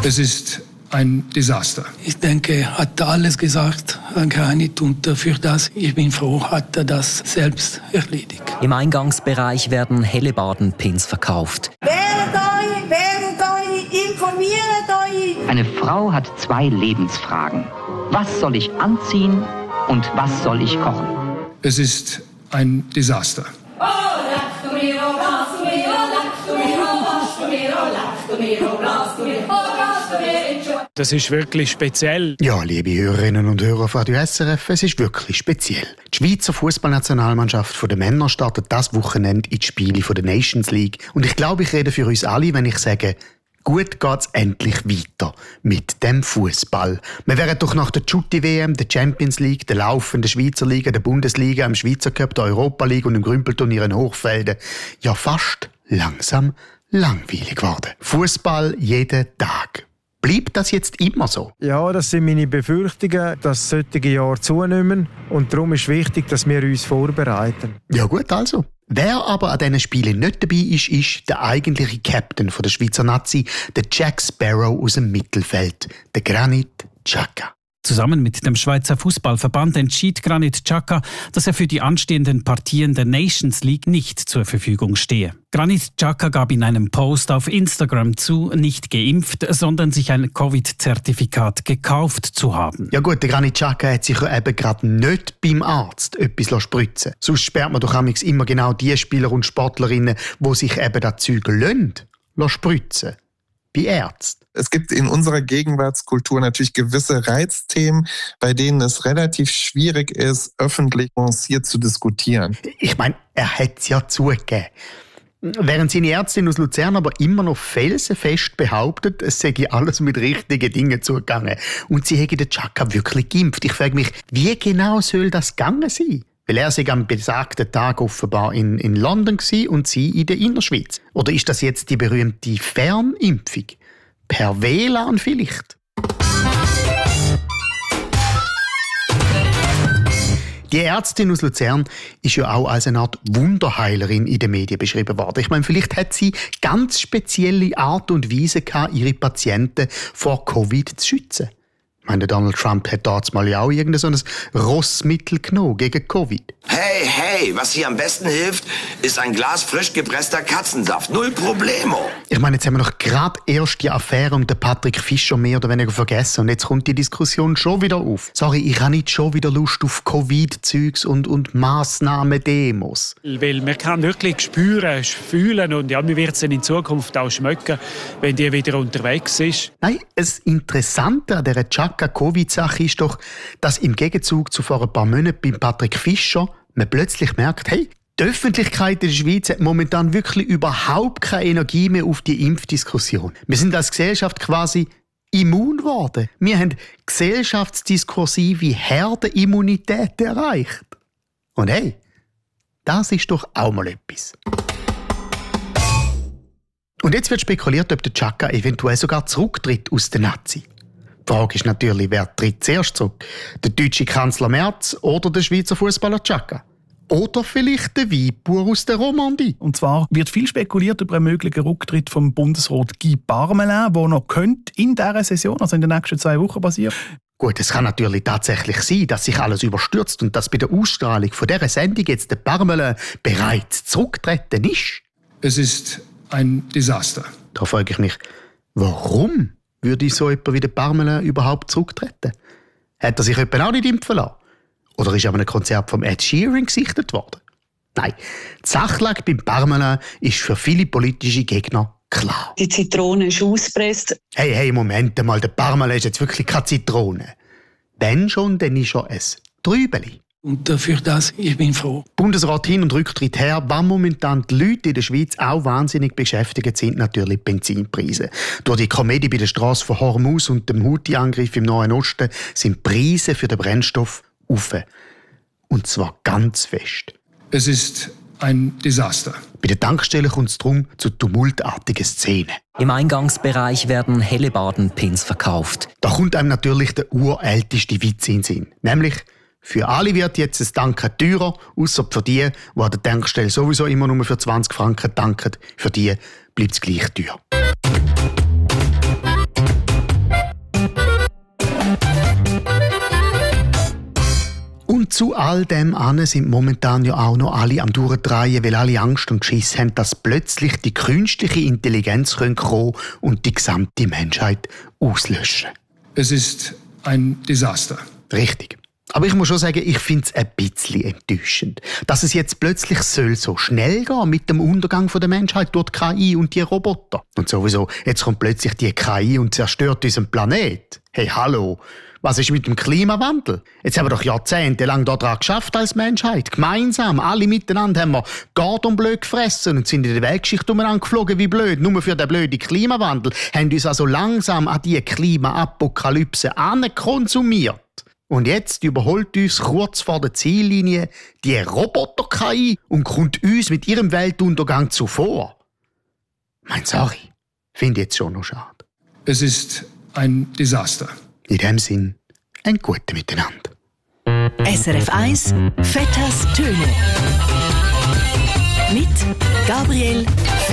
Es ist ein Desaster. Ich denke, er hat alles gesagt, Granit, und für das, ich bin froh, hat er das selbst erledigt. Im Eingangsbereich werden Hellebaden-Pins verkauft. Wehret euch, informiert euch! Eine Frau hat 2 Lebensfragen. Was soll ich anziehen und was soll ich kochen? Es ist ein Desaster. Das ist wirklich speziell. Ja, liebe Hörerinnen und Hörer von Radio SRF, es ist wirklich speziell. Die Schweizer Fußballnationalmannschaft der Männer startet das Wochenende in die Spiele der Nations League. Und ich glaube, ich rede für uns alle, wenn ich sage, gut geht's endlich weiter mit dem Fußball. Wir wären doch nach der Jutti-WM, der Champions League, der laufenden Schweizer Liga, der Bundesliga, im Schweizer Cup, der Europa League und im Grümpelturnier in Hochfelden ja fast langsam langweilig geworden. Fußball jeden Tag. Bleibt das jetzt immer so? Ja, das sind meine Befürchtungen, dass solche Jahre zunehmen. Und darum ist wichtig, dass wir uns vorbereiten. Ja gut, also. Wer aber an diesen Spielen nicht dabei ist, ist der eigentliche Captain der Schweizer Nazi, der Jack Sparrow aus dem Mittelfeld, der Granit Xhaka. Zusammen mit dem Schweizer Fußballverband entschied Granit Xhaka, dass er für die anstehenden Partien der Nations League nicht zur Verfügung stehe. Granit Xhaka gab in einem Post auf Instagram zu, nicht geimpft, sondern sich ein Covid-Zertifikat gekauft zu haben. Ja gut, der Granit Xhaka hat sich ja eben gerade nicht beim Arzt etwas spritzen lassen. Sonst sperrt man doch immer genau die Spieler und Sportlerinnen, die sich eben das Zeug spritzen. Bei Ärzten. Es gibt in unserer Gegenwartskultur natürlich gewisse Reizthemen, bei denen es relativ schwierig ist, öffentlich lanciert zu diskutieren. Ich meine, er hat es ja zugegeben. Während seine Ärztin aus Luzern aber immer noch felsenfest behauptet, es sei alles mit richtigen Dingen zugegangen. Und sie hätte den Xhaka wirklich geimpft. Ich frage mich, wie genau soll das gegangen sein? Weil er sich am besagten Tag offenbar in London war und sie in der Innerschweiz. Oder ist das jetzt die berühmte Fernimpfung? Per WLAN vielleicht? Die Ärztin aus Luzern ist ja auch als eine Art Wunderheilerin in den Medien beschrieben worden. Ich meine, vielleicht hat sie ganz spezielle Art und Weise gehabt, ihre Patienten vor Covid zu schützen. Ich meine, Donald Trump hat damals mal ja auch irgendein so ein Rossmittel genommen gegen Covid. Hey, was hier am besten hilft, ist ein Glas frisch gepresster Katzensaft. Null Problemo. Ich meine, jetzt haben wir noch gerade erst die Affäre um den Patrick Fischer mehr oder weniger vergessen und jetzt kommt die Diskussion schon wieder auf. Sorry, ich habe nicht schon wieder Lust auf Covid-Zeugs und Massnahmen-Demos. Weil man kann wirklich spüren, fühlen und ja, man wird es in Zukunft auch schmecken, wenn die wieder unterwegs ist. Nein, das Interessante an dieser Xhaka-Covid-Sache ist doch, dass im Gegenzug zu vor ein paar Monaten beim Patrick Fischer man plötzlich merkt, hey, die Öffentlichkeit in der Schweiz hat momentan wirklich überhaupt keine Energie mehr auf die Impfdiskussion. Wir sind als Gesellschaft quasi immun geworden. Wir haben gesellschaftsdiskursive Herdenimmunität erreicht. Und hey, das ist doch auch mal etwas. Und jetzt wird spekuliert, ob der Xhaka eventuell sogar zurücktritt aus der Nazi. Die Frage ist natürlich, wer tritt zuerst zurück? Der deutsche Kanzler Merz oder der Schweizer Fußballer Xhaka? Oder vielleicht der Weinbauer aus der Romandie? Und zwar wird viel spekuliert über einen möglichen Rücktritt vom Bundesrat Guy Parmelin, der noch in dieser Saison, also in den nächsten 2 Wochen passiert. Gut, es kann natürlich tatsächlich sein, dass sich alles überstürzt und dass bei der Ausstrahlung von dieser Sendung jetzt der Parmelin bereits zurückgetreten ist. Es ist ein Desaster. Da frage ich mich, warum würde so jemand wie der Parmelin überhaupt zurücktreten? Hat er sich etwa auch nicht impfen lassen? Oder ist er an einem Konzert vom Ed Sheeran gesichtet worden? Nein, die Sachlage beim Parmelin ist für viele politische Gegner klar. Die Zitrone ist ausgepresst. Hey, Moment mal, der Parmelin ist jetzt wirklich keine Zitrone. Wenn schon, dann ist er ein Trübeli. Und für das, ich bin froh. Bundesrat hin und Rücktritt her, was momentan die Leute in der Schweiz auch wahnsinnig beschäftigt sind, natürlich die Benzinpreise. Durch die Komödie bei der Strasse von Hormuz und dem Houthi-Angriff im Nahen Osten sind die Preise für den Brennstoff rauf. Und zwar ganz fest. Es ist ein Desaster. Bei den Tankstellen kommt es darum zu tumultartigen Szenen. Im Eingangsbereich werden Hellebaden-Pins verkauft. Da kommt einem natürlich der urälteste Witz in den Sinn. Nämlich, für alle wird jetzt das Tanken teurer, ausser für die an der Tankstelle sowieso immer nur für 20 Franken tanken. Für die bleibt es gleich teuer. zu all dem an sind momentan ja auch noch alle am Durchdrehen, weil alle Angst und Schiss haben, dass plötzlich die künstliche Intelligenz kommen und die gesamte Menschheit auslöschen. Es ist ein Desaster. Richtig. Aber ich muss schon sagen, ich finde es ein bisschen enttäuschend, dass es jetzt plötzlich so schnell gehen mit dem Untergang der Menschheit durch die KI und die Roboter. Und sowieso, jetzt kommt plötzlich die KI und zerstört unseren Planet. Hey, hallo, was ist mit dem Klimawandel? Jetzt haben wir doch jahrzehntelang daran geschafft als Menschheit. Gemeinsam, alle miteinander haben wir Gardon blöd gefressen und sind in der Weltgeschichte umeinander geflogen wie blöd. Nur für den blöden Klimawandel haben uns also langsam an die Klimaapokalypse ankonsumiert. Und jetzt überholt uns kurz vor der Ziellinie die Roboter-KI und kommt uns mit ihrem Weltuntergang zuvor. Sorry, finde ich jetzt schon noch schade. Es ist ein Desaster. In dem Sinn, ein gutes Miteinander. SRF 1 Vetters Töne mit Gabriel